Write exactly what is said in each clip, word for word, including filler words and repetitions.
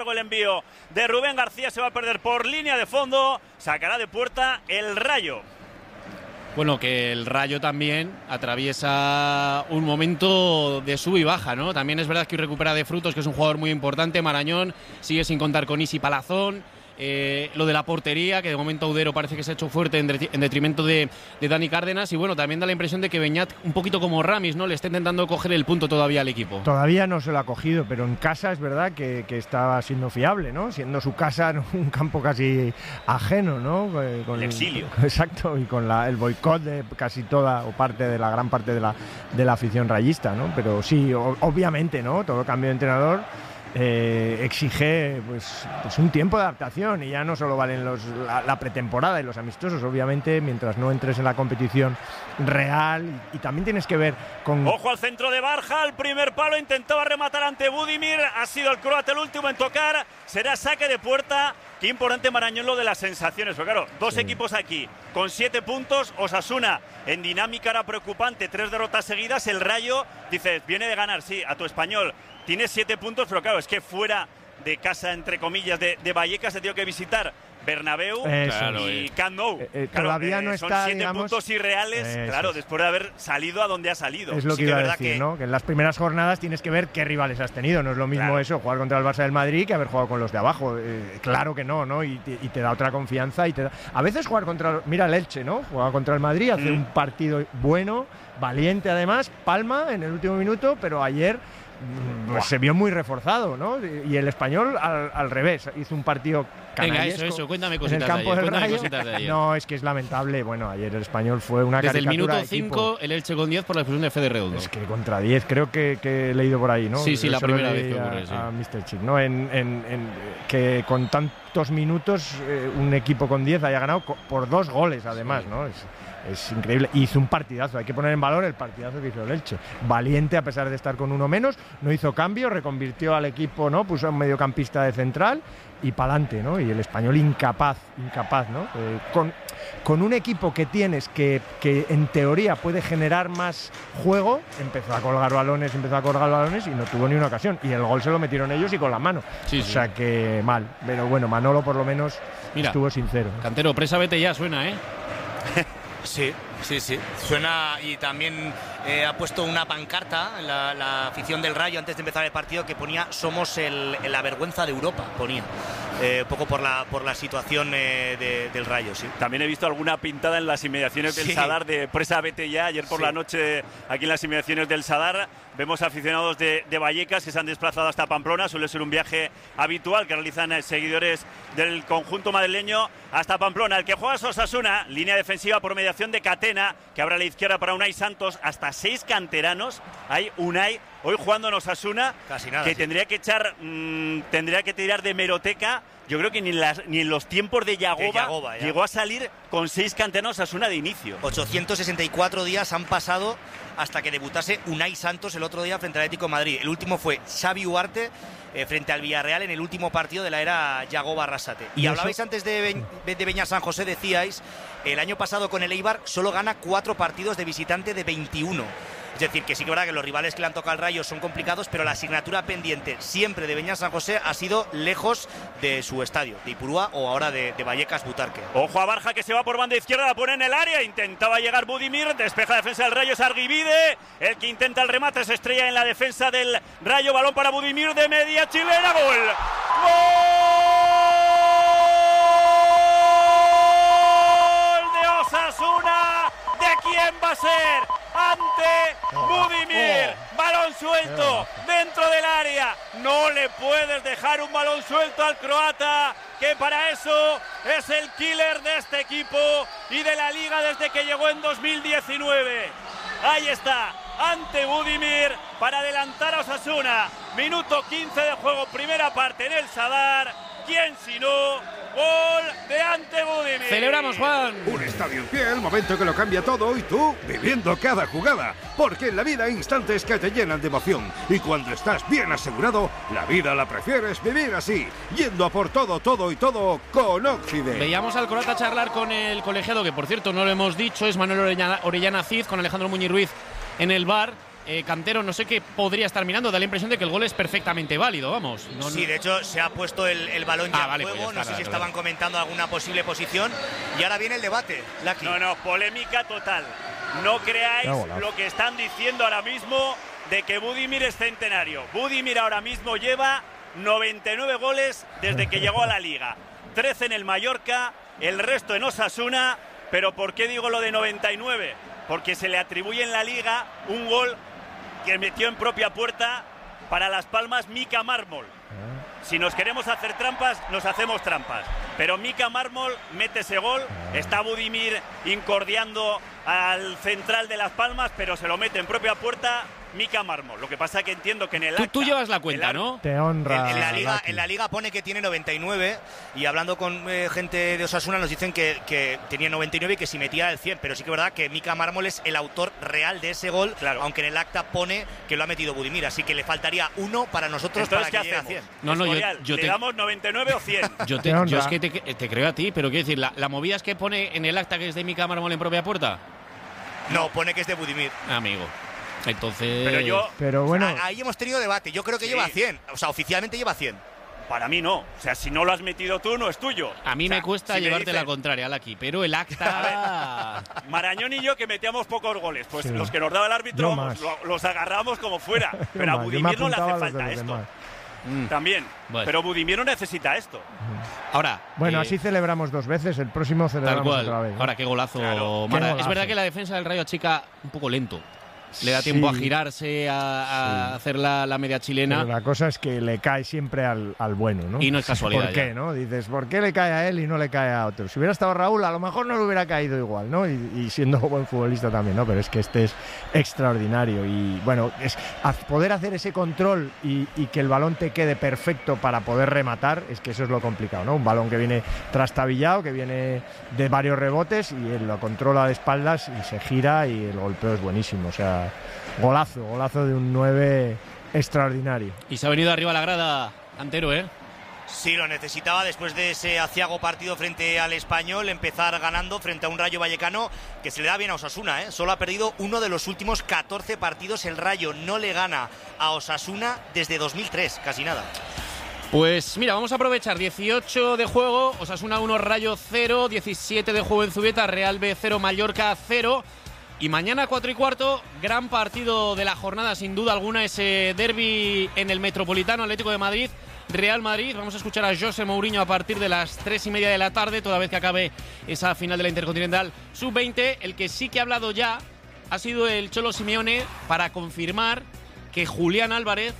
El envío de Rubén García se va a perder por línea de fondo, sacará de puerta el Rayo. Bueno, que el Rayo también atraviesa un momento de sub y baja, ¿no? También es verdad que hoy recupera de Frutos, que es un jugador muy importante. Marañón sigue sin contar con Isi Palazón. Eh, lo de la portería, que de momento Audero parece que se ha hecho fuerte en, en detrimento de, de Dani Cárdenas. Y bueno, también da la impresión de que Beñat, un poquito como Ramis, ¿no? Le está intentando coger el punto todavía al equipo. Todavía no se lo ha cogido, pero en casa es verdad que, que está siendo fiable, ¿no? Siendo su casa un campo casi ajeno, ¿no? Con el exilio. El, exacto, y con la, el boicot de casi toda o parte de la gran parte de la, de la afición rayista, ¿no? Pero sí, o, obviamente, ¿no? Todo cambio de entrenador Eh, exige pues, pues un tiempo de adaptación, y ya no solo valen los, la, la pretemporada y los amistosos, obviamente, mientras no entres en la competición real, y, y también tienes que ver con... Ojo al centro de Barja, el primer palo, intentaba rematar ante Budimir, ha sido el croata el último en tocar, será saque de puerta. Qué importante, Marañón, lo de las sensaciones, porque claro, dos sí. equipos aquí con siete puntos, Osasuna en dinámica era preocupante, tres derrotas seguidas, el Rayo, dices, viene de ganar, sí, a tu Español. Tiene siete puntos, pero claro, es que fuera de casa, entre comillas, de, de Vallecas, se ha tenido que visitar Bernabéu Eso, y Camp Nou. Eh, eh, claro, todavía eh, no son está, siete digamos, puntos irreales, eh, claro, es. después de haber salido a donde ha salido. Es lo sí que iba que a verdad decir, que... ¿no? Que en las primeras jornadas tienes que ver qué rivales has tenido. No es lo mismo claro. eso, jugar contra el Barça del Madrid, que haber jugado con los de abajo. Eh, claro que no, ¿no? Y te, y te da otra confianza. Y te da... A veces jugar contra... Mira el Elche, ¿no? Jugaba contra el Madrid, hace mm. un partido bueno, valiente además, palma en el último minuto, pero ayer... Pues se vio muy reforzado, ¿no? Y el Español al, al revés, hizo un partido Venga, eso, eso, cuéntame cositas en el campo de ayer, del Rayo. Cositas de ayer. No, es que es lamentable. Bueno, ayer el Español fue una Desde caricatura el minuto cinco, el Elche con diez por la expulsión de Fede Redondo. Es que contra diez, creo que, que he leído por ahí, ¿no? Sí, sí, Eso la primera vez que ocurre, sí. A míster Chic, ¿no? En, en, en, que con tantos minutos eh, un equipo con diez haya ganado por dos goles, además, sí. ¿no? Es, Es increíble. Hizo un partidazo. Hay que poner en valor el partidazo que hizo el Elche. Valiente a pesar de estar con uno menos. No hizo cambio, reconvirtió al equipo, ¿no? Puso a un mediocampista de central y pa'lante, ¿no? Y el Español incapaz, incapaz, ¿no? Eh, con, con un equipo que tienes que, que en teoría puede generar más juego, empezó a colgar balones, empezó a colgar balones y no tuvo ni una ocasión. Y el gol se lo metieron ellos y con la mano. Sí, o sí. sea que mal. Pero bueno, Manolo por lo menos Mira, estuvo sincero. Cantero, presa, vete ya, suena, ¿eh? Sí, sí, sí. Suena, y también eh, ha puesto una pancarta la, la afición del Rayo antes de empezar el partido que ponía "somos el, la vergüenza de Europa", ponía. Eh, un poco por la, por la situación eh, de, del Rayo, sí. También he visto alguna pintada en las inmediaciones del sí. Sadar de presa, vete ya. Ayer por sí. la noche, aquí en las inmediaciones del Sadar, vemos aficionados de, de Vallecas que se han desplazado hasta Pamplona. Suele ser un viaje habitual que realizan eh, seguidores del conjunto madrileño hasta Pamplona. El que juega es Osasuna, línea defensiva por mediación de Catena, que abre a la izquierda para Unai Santos. Hasta seis canteranos hay Unai hoy jugando en Osasuna, Casi nada, que sí. tendría que echar, mmm, tendría que tirar de meroteca. Yo creo que ni en, las, ni en los tiempos de Yagoba, de Yagoba llegó a salir con seis canteranos Osasuna de inicio. ochocientos sesenta y cuatro días han pasado hasta que debutase Unai Santos el otro día frente al Atlético de Madrid. El último fue Xavi Ugarte eh, frente al Villarreal en el último partido de la era Yagoba Arrasate. Y, y hablabais eso... antes de, Be de Beñat San José, decíais, el año pasado con el Eibar solo gana cuatro partidos de visitante de veintiuno. Es decir, que sí que es verdad que los rivales que le han tocado al Rayo son complicados, pero la asignatura pendiente siempre de Beñat San José ha sido lejos de su estadio, de Ipurúa o ahora de, de Vallecas Butarque. Ojo a Barja, que se va por banda izquierda, la pone en el área, intentaba llegar Budimir, despeja la defensa del Rayo, es Arguivide, el que intenta el remate, se estrella en la defensa del Rayo, balón para Budimir de media chilena, gol. ¡Gol de Osasuna! ¿De quién va a ser? Ante Budimir, balón suelto dentro del área. No le puedes dejar un balón suelto al croata, que para eso es el killer de este equipo y de la liga desde que llegó en dos mil diecinueve. Ahí está, ante Budimir para adelantar a Osasuna. Minuto quince de juego, primera parte en el Sadar. ¿Quién si no? Gol de Ante Budimir. Celebramos, Juan. Un estadio en pie, el momento que lo cambia todo, y tú viviendo cada jugada. Porque en la vida hay instantes que te llenan de emoción. Y cuando estás bien asegurado, la vida la prefieres vivir así. Yendo a por todo, todo y todo con Occident. Veíamos al croata charlar con el colegiado, que por cierto no lo hemos dicho, es Manuel Orellana, Orellana Cid, con Alejandro Muñiz Ruiz en el bar. eh, Cantero, no sé qué podría estar mirando, da la impresión de que el gol es perfectamente válido, vamos. No, sí, no. de hecho se ha puesto el, el balón ya ah, en vale, juego, pues ya no está, sé si claro, estaban claro. comentando alguna posible posición y ahora viene el debate, Lucky. No, no, polémica total. No creáis No, no. lo que están diciendo ahora mismo de que Budimir es centenario. Budimir ahora mismo lleva noventa y nueve goles desde que llegó a la Liga. trece en el Mallorca, el resto en Osasuna. Pero ¿por qué digo lo de noventa y nueve? Porque se le atribuye en la Liga un gol que metió en propia puerta para Las Palmas Mika Mármol. Si nos queremos hacer trampas, nos hacemos trampas. Pero Mika Mármol mete ese gol, está Budimir incordiando al central de Las Palmas, pero se lo mete en propia puerta Mika Mármol. Lo que pasa es que entiendo que en el Tú, acta, tú llevas la cuenta, el ¿no? Te honra. En, en la liga, Lucky. en la liga pone que tiene noventa y nueve y hablando con eh, gente de Osasuna nos dicen que, que tenía noventa y nueve y que si metía el cien, pero sí que es verdad que Mika Mármol es el autor real de ese gol, Claro. aunque en el acta pone que lo ha metido Budimir, así que le faltaría uno para nosotros Entonces, para ¿qué que llegue a hacemos? cien. No, no, yo- Escorial, yo ¿le te- damos noventa y nueve o cien? Yo, te, Te honra. yo es que te, te creo a ti, pero quiero decir, la, la movida es que pone en el acta que es de Mika Mármol en propia puerta. No, pone que es de Budimir. Amigo. Entonces. Pero yo, Pero bueno, A- Ahí hemos tenido debate, yo creo que Sí. lleva cien, o sea, oficialmente lleva cien. para mí no. O sea, si no lo has metido tú, no es tuyo. A mí O sea, me cuesta si llevarte la dicen, contraria, Laki, pero el acta. Marañón y yo que metíamos pocos goles, pues Sí. los que nos daba el árbitro, Yo vamos, más. lo- los agarramos como fuera. Pero a Yo me Budimir no le apuntaba hace a los de falta los esto. demás. Mm. También. Bueno. Pero Budimir no necesita esto. Ahora. bueno, eh, así celebramos dos veces, el próximo Tal celebramos cual. otra vez. ¿no? Ahora, qué golazo, Claro. Mara. Qué Es verdad golazo. que la defensa del Rayo Chica un poco lento. Le da tiempo Sí. a girarse, a, a hacer la, la media chilena. Pero la cosa es que le cae siempre al, al bueno, ¿no? Y no es casualidad, ¿Por qué, ya. no? Dices, ¿por qué le cae a él y no le cae a otro? Si hubiera estado Raúl, a lo mejor no le hubiera caído igual, ¿no? Y, y siendo buen futbolista también, ¿no? Pero es que este es extraordinario. Y bueno, es a- poder hacer ese control y, y que el balón te quede perfecto para poder rematar, es que eso es lo complicado, ¿no? Un balón que viene trastabillado, que viene de varios rebotes y él lo controla de espaldas y se gira y el golpeo es buenísimo. O sea, golazo, golazo de un nueve extraordinario. Y se ha venido arriba a la grada Cantero, ¿eh? Sí, lo necesitaba después de ese aciago partido frente al Español, empezar ganando frente a un Rayo Vallecano que se le da bien a Osasuna, ¿eh? Solo ha perdido uno de los últimos catorce partidos. El Rayo no le gana a Osasuna desde dos mil tres, casi nada. Pues mira, vamos a aprovechar dieciocho de juego, Osasuna uno, Rayo cero, diecisiete de juego en Zubieta, Real B cero, Mallorca cero. Y mañana cuatro y cuarto, gran partido de la jornada, sin duda alguna, ese derbi en el Metropolitano, Atlético de Madrid, Real Madrid. Vamos a escuchar a José Mourinho a partir de las tres y media de la tarde, toda vez que acabe esa final de la Intercontinental sub veinte. El que sí que ha hablado ya ha sido el Cholo Simeone para confirmar que Julián Álvarez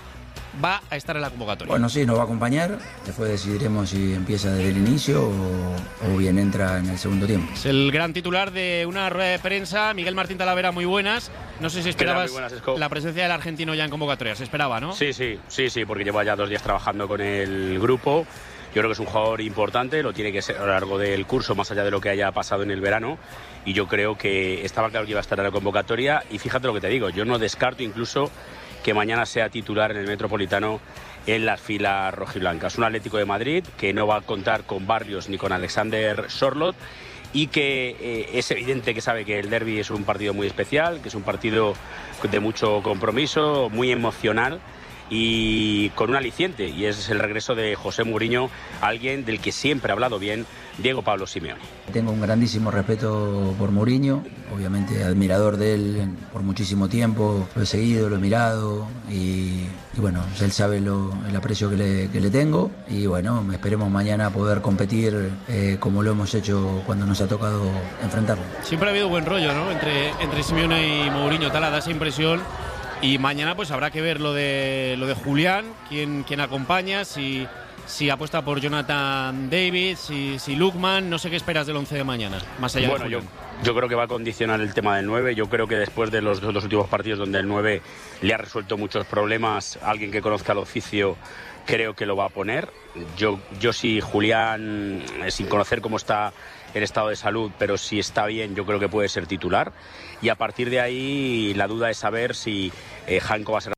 va a estar en la convocatoria. Bueno, sí, nos va a acompañar. Después decidiremos si empieza desde el inicio o, o bien entra en el segundo tiempo. Es el gran titular de una rueda de prensa. Miguel Martín Talavera, muy buenas. No sé si esperabas Muy buenas, Esco. la presencia del argentino ya en convocatoria. Se esperaba, ¿no? Sí, sí, sí, sí, porque lleva ya dos días trabajando con el grupo. Yo creo que es un jugador importante, lo tiene que ser a lo largo del curso, más allá de lo que haya pasado en el verano. Y yo creo que estaba claro que iba a estar en la convocatoria. Y fíjate lo que te digo, yo no descarto incluso que mañana sea titular en el Metropolitano en las filas rojiblancas. Un Atlético de Madrid que no va a contar con Barrios ni con Alexander Sorloth y que eh, es evidente que sabe que el derbi es un partido muy especial, que es un partido de mucho compromiso, muy emocional y con un aliciente, y es el regreso de José Mourinho, alguien del que siempre ha hablado bien Diego Pablo Simeone. Tengo un grandísimo respeto por Mourinho, obviamente admirador de él por muchísimo tiempo, lo he seguido, lo he mirado y, y bueno, él sabe lo, el aprecio que le, que le tengo y bueno, esperemos mañana poder competir eh, como lo hemos hecho cuando nos ha tocado enfrentarlo. Siempre ha habido buen rollo, ¿no? Entre, entre Simeone y Mourinho, tal, da esa impresión. Y mañana pues habrá que ver lo de lo de Julián, quién, quién acompaña, si, si apuesta por Jonathan David, si, si Lukman. No sé qué esperas del once de mañana, más allá Bueno, de yo, Julián. yo creo que va a condicionar el tema del nueve. Yo creo que después de los dos últimos partidos donde el nueve le ha resuelto muchos problemas, alguien que conozca el oficio creo que lo va a poner. Yo, yo sí, Julián, eh, sin conocer cómo está el estado de salud, pero si está bien, yo creo que puede ser titular. Y a partir de ahí la duda es saber si eh, Janko va a ser...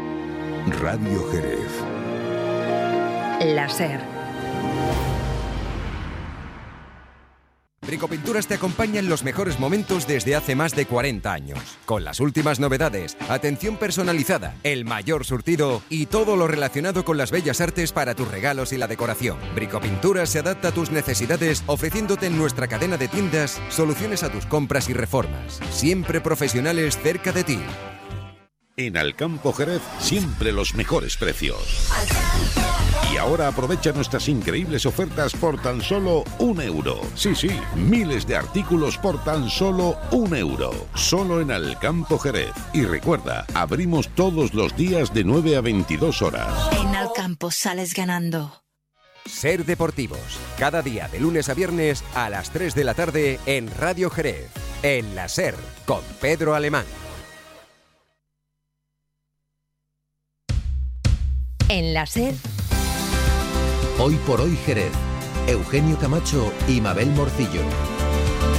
Radio Jerez. La SER. Bricopinturas te acompaña en los mejores momentos desde hace más de cuarenta años. Con las últimas novedades, atención personalizada, el mayor surtido y todo lo relacionado con las bellas artes para tus regalos y la decoración. Bricopinturas se adapta a tus necesidades, ofreciéndote en nuestra cadena de tiendas soluciones a tus compras y reformas. Siempre profesionales cerca de ti. En Alcampo Jerez, siempre los mejores precios. Y ahora aprovecha nuestras increíbles ofertas por tan solo un euro. Sí, sí, miles de artículos por tan solo un euro. Solo en Alcampo Jerez. Y recuerda, abrimos todos los días de nueve a veintidós horas. En Alcampo sales ganando. Ser Deportivos, cada día de lunes a viernes a las tres de la tarde en Radio Jerez. En la SER, con Pedro Alemán. En la SER. Hoy por hoy Jerez. Eugenio Camacho y Mabel Morcillo.